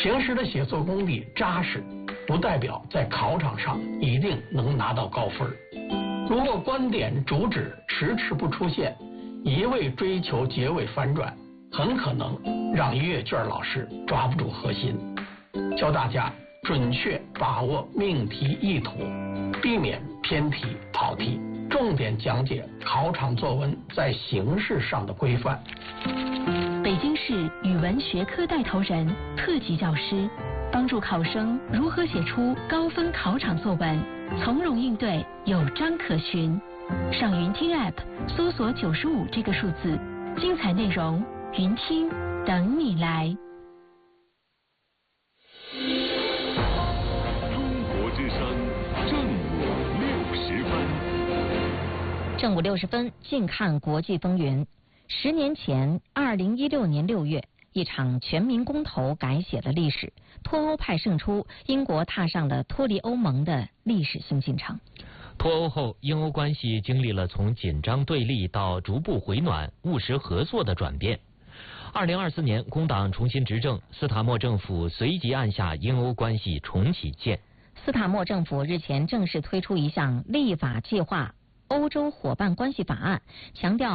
平时的写作功底扎实，不代表在考场上一定能拿到高分。如果观点主旨迟迟不出现，一味追求结尾反转，很可能让阅卷老师抓不住核心。教大家准确把握命题意图，避免偏题跑题，重点讲解考场作文在形式上的规范。 北京市语文学科带头人、特级教师，帮助考生如何写出高分考场作文，从容应对，有章可循。上云听 App 搜索95这个数字，精彩内容云听等你来。 中国之声正午60分。 正午60分，近看国际风云。10年前，2016年6月，一场全民公投改写了历史，脱欧派胜出，英国踏上了脱离欧盟的历史性进程。 脱欧后，英欧关系经历了从紧张对立到逐步回暖、务实合作的转变。2024年，工党重新执政，斯塔默政府随即按下英欧关系重启键。 斯塔默政府日前正式推出一项立法计划——欧洲伙伴关系法案，强调